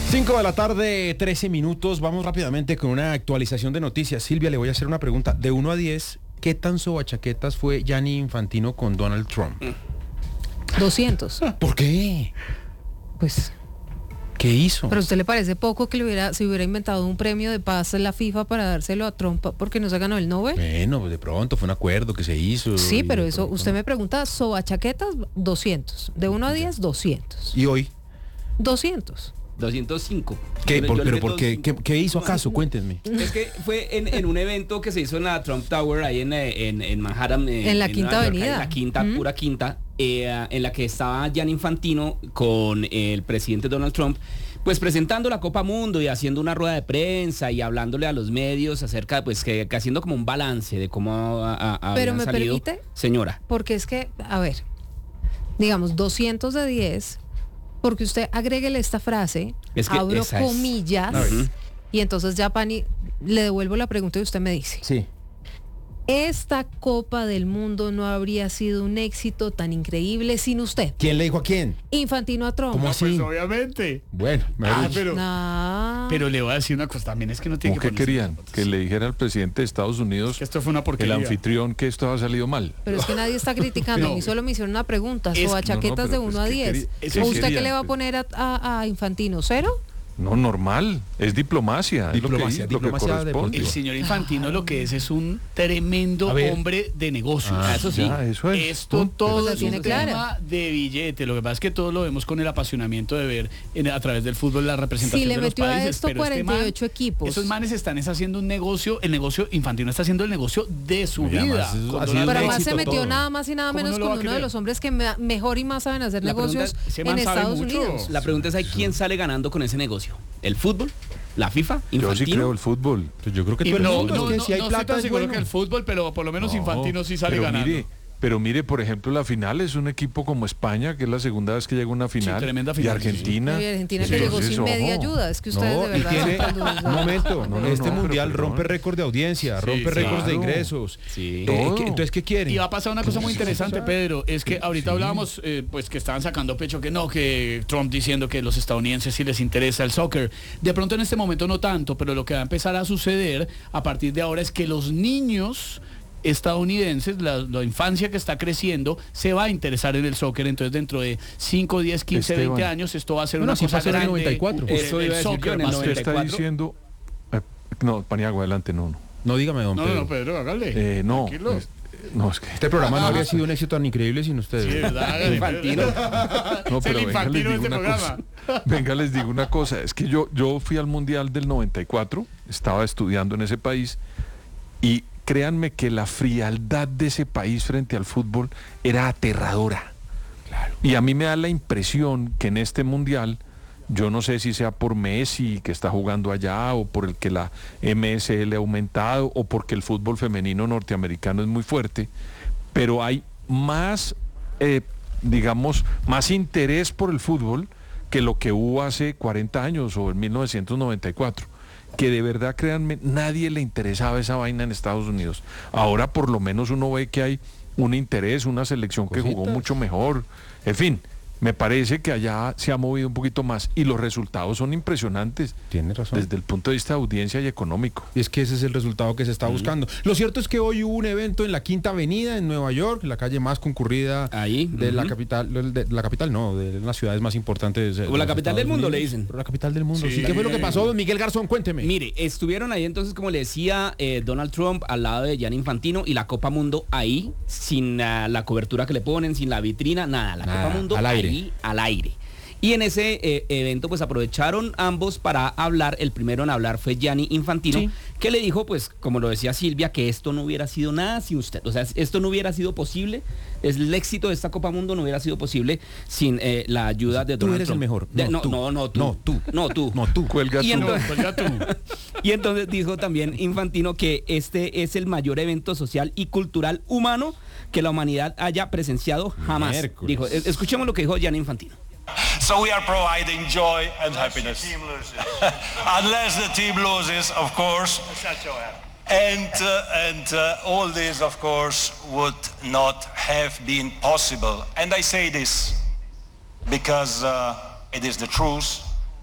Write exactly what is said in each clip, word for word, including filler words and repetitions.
cinco de la tarde, trece minutos. Vamos rápidamente con una actualización de noticias. Silvia, le voy a hacer una pregunta. De uno a diez, ¿qué tan sobachaquetas fue Gianni Infantino con Donald Trump? doscientos. ¿Por qué? Pues... ¿Qué hizo? ¿Pero a usted le parece poco que le hubiera, se hubiera inventado un premio de paz en la FIFA para dárselo a Trump porque no se ganó el Nobel? Bueno, de pronto fue un acuerdo que se hizo. Sí, pero eso, pronto... usted me pregunta, sobachaquetas, doscientos. De uno a diez, doscientos. ¿Y hoy? doscientos. doscientos cinco. ¿Qué? Por, ¿Pero por qué? ¿Qué, ¿Qué hizo acaso? Cuéntenme. Es que fue en, en un evento que se hizo en la Trump Tower, ahí en, en, en Manhattan. En, en la en Quinta York, Avenida. En la quinta, mm. pura quinta, eh, en la que estaba Gianni Infantino con el presidente Donald Trump, pues presentando la Copa Mundo y haciendo una rueda de prensa y hablándole a los medios acerca, pues que, que haciendo como un balance de cómo ha, ha, Pero me salido. permite, señora. Porque es que, a ver, digamos, doscientos de diez, porque usted agréguele esta frase, es que abro comillas, es. y entonces ya, Pani, le devuelvo la pregunta y usted me dice. Sí. Esta Copa del Mundo no habría sido un éxito tan increíble sin usted. ¿Quién le dijo a quién? Infantino a Trump. ¿Cómo así? Pues obviamente. Bueno, me ah, dicho. pero, no. pero le voy a decir una cosa, también es que no tiene ¿Cómo que que querían? Que le dijera al presidente de Estados Unidos, que esto fue una porquería, el anfitrión, que esto ha salido mal. Pero es que nadie está criticando, no. a mí solo me hicieron una pregunta, Es, o a chaquetas no, no, de uno pues, a diez. ¿O usted querían, qué le va a pues. poner a, a, a Infantino? ¿Cero? No, normal, es diplomacia, Diplomacia, es lo que, diplomacia lo que corresponde. el señor Infantino lo que es es un tremendo hombre de negocios. Ah, eso sí, ya, eso es. esto Punto. todo Pues es tiene un clara. tema de billete. Lo que pasa es que todo lo vemos con el apasionamiento de ver en, a través del fútbol la representación Si le de los metió países. a esto pero cuarenta y ocho este man, equipos. Esos manes están es haciendo un negocio, el negocio Infantino está haciendo el negocio de su Y además, vida. eso Con ha sido Donald un Pero Trump. además se éxito metió todo. nada más y nada ¿Cómo menos no lo va con a uno de creer? los hombres que me, mejor y más saben hacer La negocios pregunta- ese en man sabe Estados mucho. Unidos. La pregunta es ahí, ¿quién sale ganando con ese negocio? ¿El fútbol? ¿La FIFA? Yo ¿Infantino? sí creo el fútbol. Pues yo creo que Y todo el no, mundo, no, es que no, si hay no plata estoy tan es seguro bueno. que el fútbol, pero por lo menos No, Infantino sí sale pero ganando. Mire, pero mire, por ejemplo, la final es un equipo como España, que es la segunda vez que llega a una final. Sí, tremenda Y final, Argentina. Y Argentina Sí, que llegó entonces, sin media ojo. ayuda. Es que ustedes No, de y verdad... tiene, cuando- un momento, No, no, este no, mundial pero rompe perdón. récord de audiencia, Sí, rompe sí. récords de Claro. ingresos. Sí. Eh, Todo. ¿qué- entonces, ¿qué quieren? Y va a pasar una cosa muy interesante, Pedro, es que ahorita hablábamos, eh, pues que estaban sacando pecho que no, que Trump diciendo que los estadounidenses sí les interesa el soccer. De pronto en este momento no tanto, pero lo que va a empezar a suceder a partir de ahora es que los niños estadounidenses, la, la infancia que está creciendo, se va a interesar en el soccer. Entonces dentro de cinco, diez, quince, Esteban. veinte años esto va a ser Bueno, una así cosa pasó en el grande. noventa y cuatro. El- Eso el iba a decir yo, soccer en el va a ser- Usted está noventa y cuatro. diciendo... eh, no, Paniagua, adelante, no, no. No, dígame, don No, Pedro. no, Pedro, hágale. Eh, no, Tranquilo. es- no, es que... Este programa no habría sido un éxito tan increíble sin ustedes. Sí, ¿verdad? Hágale, Infantino. Pedro. No, Es pero el venga, les Infantino de digo este una programa. cosa. Venga, les digo una cosa. Es que yo, yo fui al Mundial del noventa y cuatro, estaba estudiando en ese país, y créanme que la frialdad de ese país frente al fútbol era aterradora. Claro. Y a mí me da la impresión que en este Mundial, yo no sé si sea por Messi que está jugando allá, o por el que la M S L ha aumentado, o porque el fútbol femenino norteamericano es muy fuerte, pero hay más, eh, digamos, más interés por el fútbol que lo que hubo hace cuarenta años o en mil novecientos noventa y cuatro. Que de verdad, créanme, nadie le interesaba esa vaina en Estados Unidos. Ahora por lo menos uno ve que hay un interés, una selección que jugó Cositas. mucho mejor. En fin, me parece que allá se ha movido un poquito más y los resultados son impresionantes. Tiene razón. Desde el punto de vista de audiencia y económico. Y es que ese es el resultado que se está buscando. Lo cierto es que hoy hubo un evento en la Quinta Avenida en Nueva York, la calle más concurrida Ahí, de la ujú. capital, de la capital no, de las ciudades más importantes. de O la los capital del Estados mundo, Unidos. le dicen. La capital del mundo. Sí. Sí. ¿Qué fue lo que pasó, don Miguel Garzón? Cuénteme. Mire, estuvieron ahí entonces, como le decía, eh, Donald Trump al lado de Gianni Infantino y la Copa Mundo ahí, sin uh, la cobertura que le ponen, sin la vitrina, nada. La Nada, Copa Mundo al aire. ahí, al aire. Y en ese eh, evento pues aprovecharon ambos para hablar. El primero en hablar fue Gianni Infantino, Sí. que le dijo, pues como lo decía Silvia, que esto no hubiera sido nada sin usted. O sea, esto no hubiera sido posible, es el éxito de esta Copa Mundo no hubiera sido posible sin eh, la ayuda de Tú Donald eres Trump. el mejor. De- No, no, tú. no, no, tú. No, tú. No, tú. No, tú. Cuelga Y tú. entonces- No, cuelga tú. Y entonces dijo también Infantino que este es el mayor evento social y cultural humano que la humanidad haya presenciado jamás. Miércoles. Dijo, es- escuchemos lo que dijo Gianni Infantino. So we are providing joy and happiness. Unless the team loses, of course. And, uh, and uh, all this, of course, would not have been possible. And I say this because uh, it is the truth.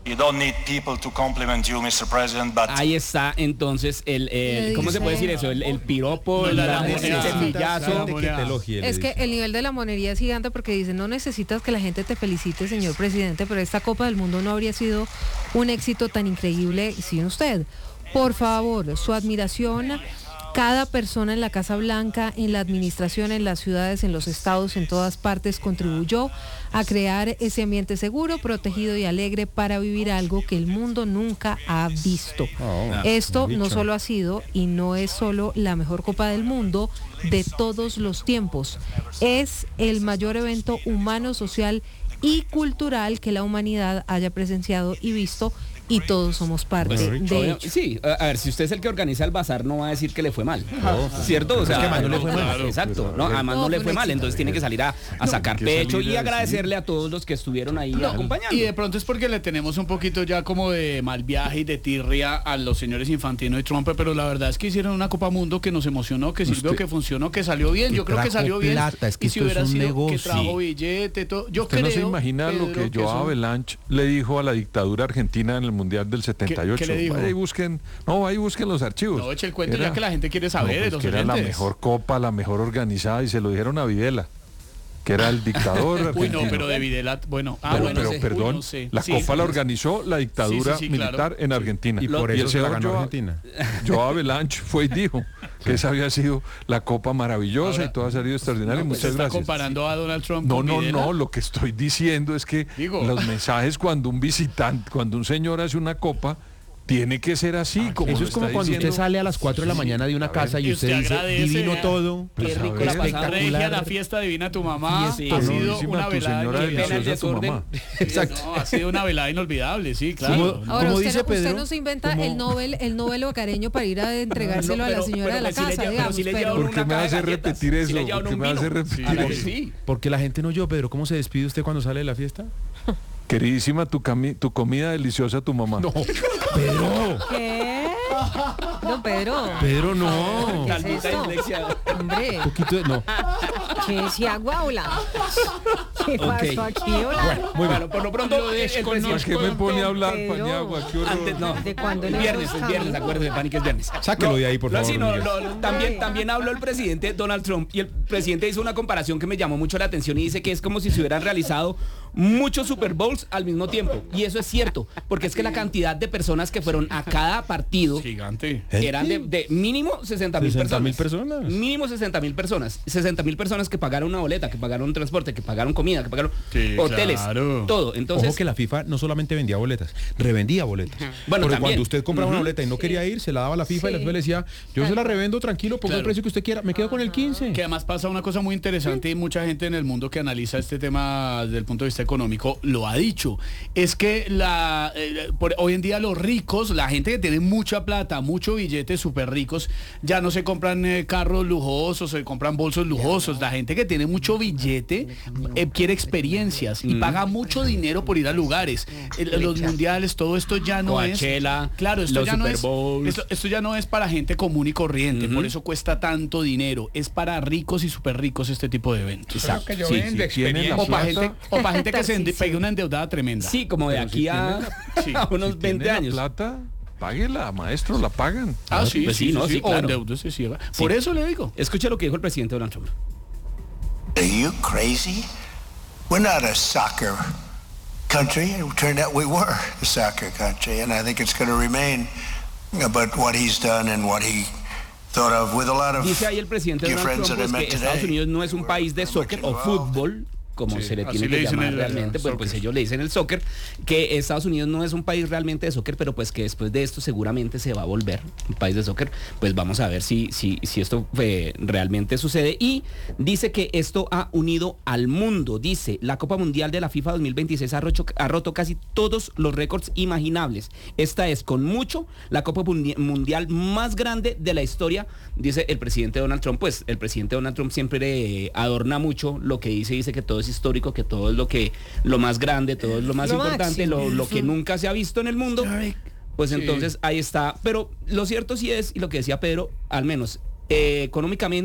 You don't need people to compliment you, mister President, but Ahí está entonces el, el- Le ¿cómo se dice- puede decir eso? El, el piropo, No, el, la el lamoneada. cepillazo. De que te elogie, le Es que dice. el nivel de la monería es gigante porque dice, no necesitas que la gente te felicite, señor presidente, pero esta Copa del Mundo no habría sido un éxito tan increíble sin usted. Por favor, su admiración, cada persona en la Casa Blanca, en la administración, en las ciudades, en los estados, en todas partes, contribuyó a crear ese ambiente seguro, protegido y alegre para vivir algo que el mundo nunca ha visto. Oh, Esto bien no dicho. solo ha sido y no es solo la mejor Copa del Mundo de todos los tiempos, es el mayor evento humano, social y cultural que la humanidad haya presenciado y visto, y todos somos parte Bueno, de Obvio- ello. Sí, a, a ver, si usted es el que organiza el bazar, no va a decir que le fue mal. ¿Cierto? O sea, Es que además no le fue mal. claro, exacto. No, además No, no le fue fue un mal, éxito. entonces tiene que salir a, a sacar que pecho salir y a agradecerle a todos los que estuvieron ahí acompañando. Y de pronto es porque le tenemos un poquito ya como de mal viaje y de tirria a los señores Infantino y Trump, pero la verdad es que hicieron una Copa Mundo que nos emocionó, que sirvió, Usted- que funcionó, que salió bien. que Yo creo que trajo salió bien. plata, es que y si esto es hubiera un sido que negocio. trajo billete, todo. Yo Usted creo, no se imagina lo Pedro, que Joao eso- Avalanche le dijo a la dictadura argentina en el Mundial del setenta y ocho. ¿Qué- qué le dijo? Vaya y busquen, no, ahí busquen los archivos. No, eche el cuento Era- ya que la gente quiere saber, No, pues los que era la oyentes. mejor copa, la mejor organizada, y se lo dijeron a Videla, que era el dictador argentino. Uy, no, pero de Videla, bueno, ah, Pero, bueno, pero, sí. perdón, Uy, no sé. la Sí, copa la sí. organizó la dictadura Sí, sí, sí, claro. militar en Argentina. Y por el eso se la señor ganó Joao- Argentina. Joao Avalanche fue y dijo que esa había sido la copa maravillosa Ahora- y todo ha salido extraordinario. No, pues Muchas está gracias. comparando a Donald Trump No, con no, Videla. no, lo que estoy diciendo es que Digo. los mensajes cuando un visitante, cuando un señor hace una copa, tiene que ser así, como Eso lo es como está cuando usted diciendo. sale a las cuatro de la mañana de una A ver, casa y y usted usted dice, agradece, divino ah, todo, Qué rico ver, la pasada. Regia, la fiesta divina tu mamá. Sí, ha sí. sido Buenísima una tu velada señora Qué pena el deliciosa, tu desorden. mamá. Exacto. No, ha sido una velada inolvidable, sí, claro. Como- Ahora, como usted, dice no, usted Pedro, no se inventa como- el Nobel, el Nobel hogareño para ir a entregárselo No, a la pero- señora pero de la que sí le casa, lleva- pero digamos. sí le pero- lleva ¿Por una qué me caja de hace galletas. repetir Sí eso? le llevan ¿Por qué un me hace vino. repetir A la que eso? sí. porque la gente no oyó, Pedro, ¿cómo se despide usted cuando sale de la fiesta? Queridísima, tu, cami- tu comida deliciosa, tu mamá. No, Pedro, ¿Qué? No, Pedro. Pedro, no. ¿Qué es Calvita esto? dislexia. Hombre, Un poquito de, no. ¿qué es agua, hola? ¿Qué pasó aquí, hola? Muy Bueno, por lo pronto, el, el ¿Por presidente... qué me pone a hablar, Pedro. Paniagua? Qué horror. Antes, no. ¿De cuándo Es no viernes, nos es viernes, cambiamos? acuérdese, Pani, que es viernes. Sáquelo de ahí, por No, favor, sí, no, Miguel. no, no, también, también habló el presidente Donald Trump y el presidente hizo una comparación que me llamó mucho la atención y dice que es como si se hubieran realizado muchos Super Bowls al mismo tiempo. Y eso es cierto, porque es que la cantidad de personas que fueron a cada partido Gigante. eran de, de mínimo sesenta mil sesenta personas. mil personas. Mínimo sesenta mil personas. sesenta mil personas que pagaron una boleta, que pagaron transporte, que pagaron comida, que pagaron Sí, hoteles, claro. todo. Entonces, Ojo que la FIFA no solamente vendía boletas, revendía boletas. Bueno, Porque también. cuando usted compraba una Ujú. boleta y no quería ir, se la daba a la FIFA y la Sí. FIFA le decía, yo se la revendo tranquilo, ponga el Claro. precio que usted quiera, me quedo con el quince. Que además pasa una cosa muy interesante y mucha gente en el mundo que analiza este tema desde el punto de vista económico lo ha dicho. Es que la eh, por- hoy en día los ricos, la gente que tiene mucha plata, mucho billete, súper ricos, ya no se compran eh, carros lujosos, se compran bolsos lujosos. La gente que tiene mucho billete eh, quiere experiencias y paga mucho dinero por ir a lugares. El- los mundiales, todo esto ya no Coachella, es... Claro, esto los ya no Super es... Bowls. Esto, esto ya no es para gente común y corriente, Ujú. por eso cuesta tanto dinero. Es para ricos y súper ricos este tipo de eventos. Exacto. Sí, si tiene la O para plata, gente, o pa' gente que se ende- Tarcisio. pegue una endeudada tremenda. sí, como de Pero aquí si a, sí, a unos si tiene veinte la años. plata, páguela, maestro, la pagan. Ah, sí, Pues sí, sí, no, sí, sí, sí. claro. O endeudose, sí. Por eso le digo. Escuche lo que dijo el presidente Donald Trump. Are you crazy? We're not a soccer country. It turned out we were a soccer country, and I think it's going to remain. But what he's done and what he thought of with a lot of Dice ahí el presidente dear Donald friends Trump that I pues, met que Estados today Unidos no es un were país de very soccer much o involved. fútbol, como Sí, se le así tiene le que dicen llamar el, realmente, pues, pues soccer. ellos le dicen el soccer, que Estados Unidos no es un país realmente de soccer, pero pues que después de esto seguramente se va a volver un país de soccer. Pues vamos a ver si, si, si esto eh, realmente sucede. Y dice que esto ha unido al mundo. Dice, la Copa Mundial de la FIFA dos mil veintiséis ha roto, ha roto casi todos los récords imaginables. Esta es con mucho la Copa Mundi- Mundial más grande de la historia, dice el presidente Donald Trump. Pues el presidente Donald Trump siempre eh, adorna mucho lo que dice, dice que todo es histórico, que todo es lo que lo más grande, todo es lo más Lo importante, máximo. lo, lo que nunca se ha visto en el mundo. Pues Sí. entonces ahí está. Pero lo cierto sí es, y lo que decía Pedro, al menos eh, económicamente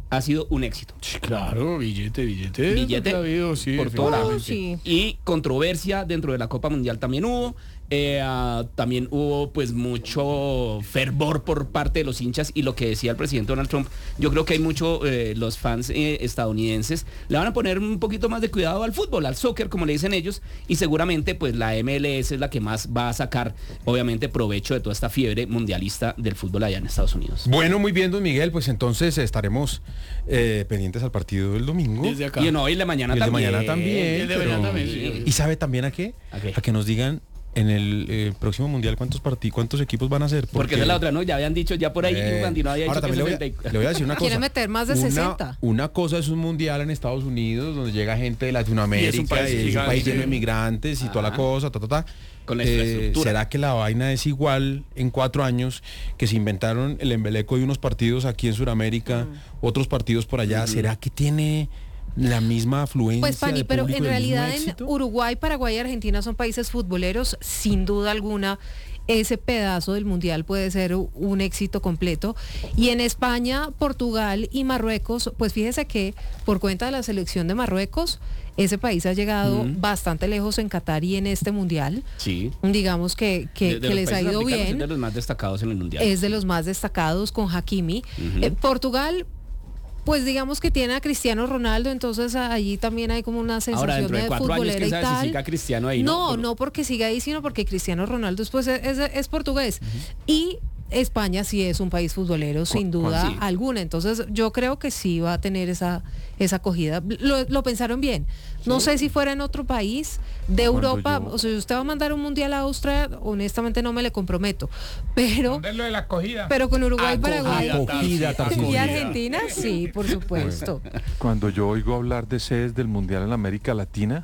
ha sido un éxito. Sí, claro, billete, billete. Billete ha habido, sí, por todo lado. Oh, sí. Y controversia dentro de la Copa Mundial también hubo. Eh, uh, también hubo pues mucho fervor por parte de los hinchas y lo que decía el presidente Donald Trump, yo creo que hay mucho, eh, los fans eh, estadounidenses le van a poner un poquito más de cuidado al fútbol, al soccer como le dicen ellos, y seguramente pues la M L S es la que más va a sacar obviamente provecho de toda esta fiebre mundialista del fútbol allá en Estados Unidos. Bueno, muy bien, don Miguel, pues entonces estaremos eh, pendientes al partido del domingo. Desde acá. Y no, y el de mañana Y el de también. mañana también. Y el de pero- mañana también, sí. ¿Y sabe también a qué? ¿A qué? A que nos digan en el eh, próximo mundial cuántos partí cuántos equipos van a ser. Porque esa es la otra, ¿no? Ya habían dicho, ya por ahí Eh, Infantino había ahora dicho que también le voy, a, sesenta y- le voy a decir una cosa. Quiere meter más de Una- sesenta. Una cosa es un mundial en Estados Unidos donde llega gente de Latinoamérica Y es un país y es un gigante. país lleno de migrantes y toda la Ajá. cosa, ta, ta, ta. Con la Eh, infraestructura. ¿Será que la vaina es igual en cuatro años que se inventaron el embeleco de unos partidos aquí en Sudamérica, otros partidos por allá? ¿Será que tiene la misma afluencia? Pues Pani, de pero público en y el mismo realidad en éxito? Uruguay, Paraguay y Argentina son países futboleros, sin duda alguna. Ese pedazo del mundial puede ser u- un éxito completo. Y en España, Portugal y Marruecos, pues fíjese que por cuenta de la selección de Marruecos, ese país ha llegado Ujú. bastante lejos en Qatar y en este mundial. Sí. Digamos que, que, De- de que los les ha países ido africanos es bien. de los más destacados en el mundial. Es de los más destacados con Hakimi. Ujú. Eh, Portugal, pues digamos que tiene a Cristiano Ronaldo, entonces allí también hay como una sensación Ahora, dentro de de cuatro años, futbolera quién y sabe si tal. siga Cristiano ahí, ¿no? no, Por- no porque siga ahí, sino porque Cristiano Ronaldo después es, es, es portugués. Y España sí es un país futbolero, sin duda sí. alguna. Entonces yo creo que sí va a tener esa, esa acogida. Lo, lo pensaron bien. No sé si fuera en otro país de Cuando Europa, yo- o sea, si usted va a mandar un mundial a Austria, honestamente no me le comprometo. Pero, Lo de la acogida. pero con Uruguay, Paraguay Acogida, Tarcisio. y Argentina, sí, por supuesto. Cuando yo oigo hablar de sedes del Mundial en América Latina,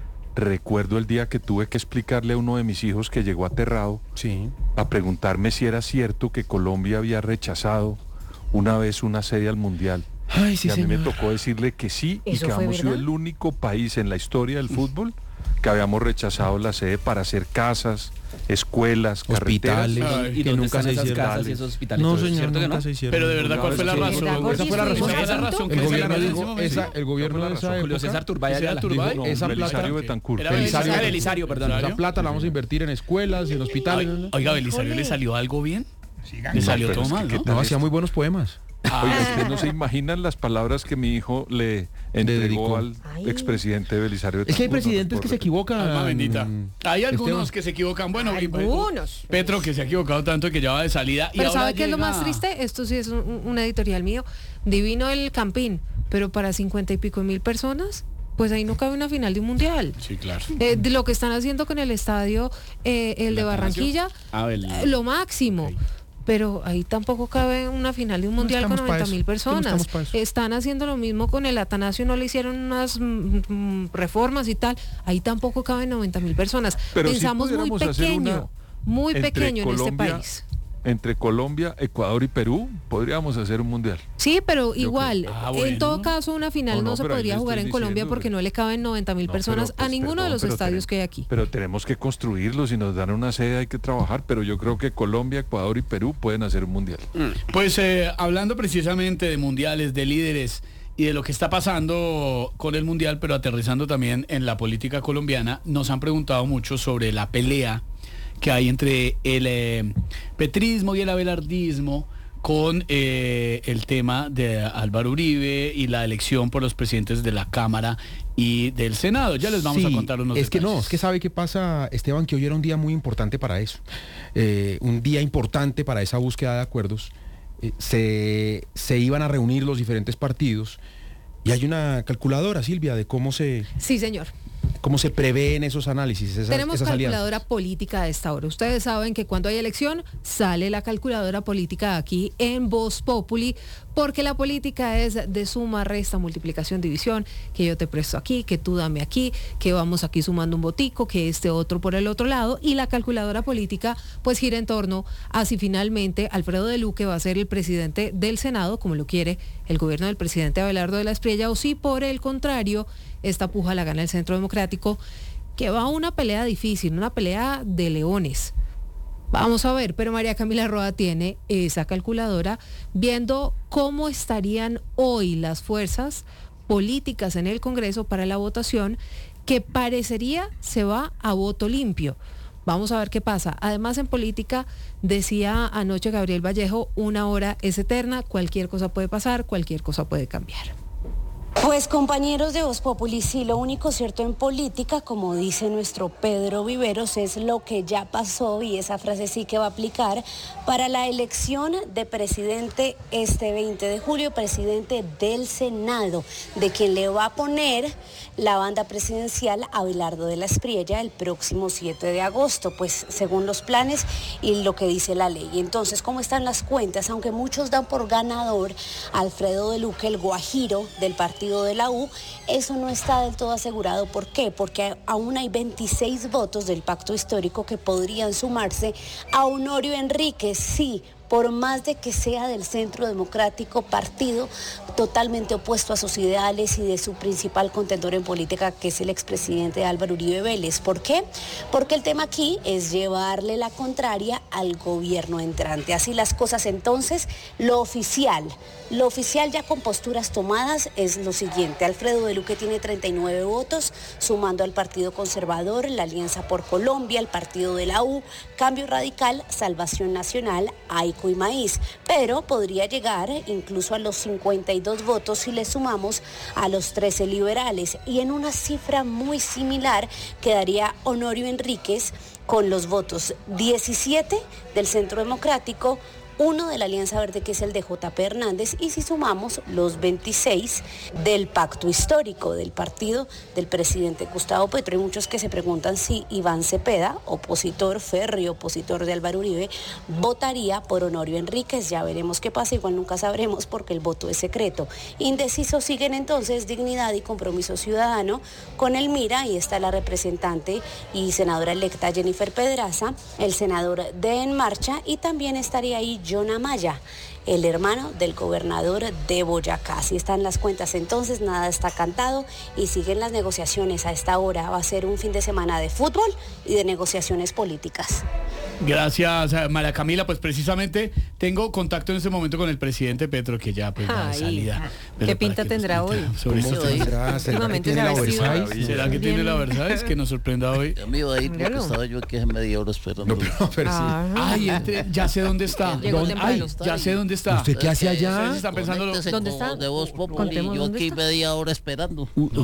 recuerdo el día que tuve que explicarle a uno de mis hijos que llegó aterrado Sí. a preguntarme si era cierto que Colombia había rechazado una vez una sede al Mundial. Ay, sí, y a mí me señor. tocó decirle que sí y ¿Eso que fue habíamos sido verdad? el único país en la historia del fútbol que habíamos rechazado la sede para hacer casas, escuelas, carreteras. Hospitales, Ay, ¿Y que dónde nunca están se esas hicieron. casas y esos hospitales? No, ¿Es señor, cierto que nunca no? se hicieron. Pero de verdad, ¿cuál fue la Sí. razón? ¿Verdad, Gordy? Esa fue la ¿Fue razón. esa Esa es la razón? razón. El ¿Cuál fue la gobierno razón? dijo, Sí, esa, sí. el gobierno de esa Julio César época, Turbay Ese era Ayala Turbay. dijo, esa plata, Belisario Betancur. Era Belisario. Belisario. Belisario, perdón. esa plata la vamos a invertir en escuelas y en hospitales. Ay, Oiga, Belisario, ¿le salió algo bien? Sigan. Le salió pero todo es que mal, qué ¿no? tal No, es- hacía muy buenos poemas. Oiga, ustedes no se imaginan las palabras que mi hijo le dedicó. entregó al Ay. expresidente Belisario Es que hay Betancur, no presidentes que se recuerdo. equivocan. Alma bendita. Hay algunos Esteban. que se equivocan. Bueno, y- Algunos. Petro que se ha equivocado tanto que ya va de salida. y Pero ahora ¿sabe qué es lo llega- más triste? Esto sí es un, un editorial mío. Divino el Campín, pero para cincuenta y pico mil personas, pues ahí no cabe una final de un mundial. Sí, claro. Eh, de lo que están haciendo con el estadio, eh, el de Barranquilla, Ah, el- eh, lo máximo. Pero ahí tampoco cabe una final de un No mundial con estamos pa' noventa eso, mil es que no personas. estamos pa' eso. Están haciendo lo mismo con el Atanasio, no le hicieron unas mm, mm, reformas y tal. Ahí tampoco caben noventa mil personas. Pero sí Pensamos muy pudiéramos hacer pequeño, una muy entre pequeño en este Colombia- país. Entre Colombia, Ecuador y Perú podríamos hacer un mundial. Sí, pero igual, creo. Ah, en bueno. todo caso una final No, no, no, se pero ahí podría le jugar estoy en Colombia diciendo porque que- no le caben noventa mil No, personas pero, a pues, ninguno de perdón, los pero estadios tenemos- que hay aquí. Pero tenemos que construirlos y nos dan una sede, hay que trabajar. Pero yo creo que Colombia, Ecuador y Perú pueden hacer un mundial. Pues eh, hablando precisamente de mundiales, de líderes y de lo que está pasando con el mundial, pero aterrizando también en la política colombiana, nos han preguntado mucho sobre la pelea que hay entre el eh, petrismo y el abelardismo con eh, el tema de Álvaro Uribe y la elección por los presidentes de la Cámara y del Senado. Ya les vamos a Sí, contar unos es que no, detalles. es que sabe qué pasa, Esteban, que hoy era un día muy importante para eso. Eh, un día importante para esa búsqueda de acuerdos. Eh, se, se iban a reunir los diferentes partidos y hay una calculadora, Silvia, de cómo se, Sí, señor. cómo se prevén esos análisis, esas, Tenemos esas calculadora alianzas. política a esta hora. Ustedes saben que cuando hay elección sale la calculadora política aquí en Voz Populi, porque la política es de suma, resta, multiplicación, división, que yo te presto aquí, que tú dame aquí, que vamos aquí sumando un botico, que este otro por el otro lado, y la calculadora política pues gira en torno a si finalmente Alfredo de Luque va a ser el presidente del Senado, como lo quiere el gobierno del presidente Abelardo de la Espriella, o si por el contrario esta puja la gana el Centro Democrático, que va a una pelea difícil, una pelea de leones. Vamos a ver, pero María Camila Roa tiene esa calculadora viendo cómo estarían hoy las fuerzas políticas en el Congreso para la votación, que parecería se va a voto limpio. Vamos a ver qué pasa. Además, en política, decía anoche Gabriel Vallejo, una hora es eterna, cualquier cosa puede pasar, cualquier cosa puede cambiar. Pues compañeros de Voz Populi, sí, lo único cierto en política, como dice nuestro Pedro Viveros, es lo que ya pasó, y esa frase sí que va a aplicar para la elección de presidente este veinte de julio, presidente del Senado, de quien le va a poner la banda presidencial a Abelardo de la Espriella el próximo siete de agosto, pues según los planes y lo que dice la ley. Entonces, ¿cómo están las cuentas? Aunque muchos dan por ganador a Alfredo de Luque, el guajiro del partido de la U, eso no está del todo asegurado. ¿Por qué? Porque aún hay veintiséis votos del pacto histórico que podrían sumarse a Honorio Enríquez, sí, por más de que sea del Centro Democrático, partido totalmente opuesto a sus ideales y de su principal contendor en política, que es el expresidente Álvaro Uribe Vélez. ¿Por qué? Porque el tema aquí es llevarle la contraria al gobierno entrante. Así las cosas, entonces, lo oficial, lo oficial ya con posturas tomadas es lo siguiente. Alfredo de Luque tiene treinta y nueve votos, sumando al Partido Conservador, la Alianza por Colombia, el Partido de la U, Cambio Radical, Salvación Nacional, Aico y Maíz, pero podría llegar incluso a los cincuenta y dos votos si le sumamos a los trece liberales, y en una cifra muy similar quedaría Honorio Enríquez con los votos diecisiete del Centro Democrático, uno de la Alianza Verde, que es el de J P Hernández, y si sumamos los veintiséis del pacto histórico del partido del presidente Gustavo Petro. Hay muchos que se preguntan si Iván Cepeda, opositor férreo, opositor de Álvaro Uribe, votaría por Honorio Enríquez. Ya veremos qué pasa, igual nunca sabremos porque el voto es secreto. Indecisos siguen entonces Dignidad y Compromiso Ciudadano con el Mira, y está la representante y senadora electa Jennifer Pedraza, el senador de En Marcha, y también estaría ahí John Amaya, el hermano del gobernador de Boyacá. Así están las cuentas entonces, nada está cantado y siguen las negociaciones. A esta hora va a ser un fin de semana de fútbol y de negociaciones políticas. Gracias, María Camila. Pues precisamente tengo contacto en este momento con el presidente Petro, que ya pues va de salida. ¿Qué pinta tendrá hoy? ¿Cómo tendrá? ¿Será que tiene la Versailles? ¿Será que tiene la Versailles? Que nos sorprenda hoy. Ya me iba a ir porque estaba yo aquí hace media hora esperando. No, pero, pero sí. Ay, entre, ya sé dónde está. Llegó Ay, ya sé dónde está. ¿Usted qué hace allá? Ustedes están pensando lo- Conéctese ¿Dónde con está? Voz Populi, Contemos yo dónde aquí está. media hora esperando. U-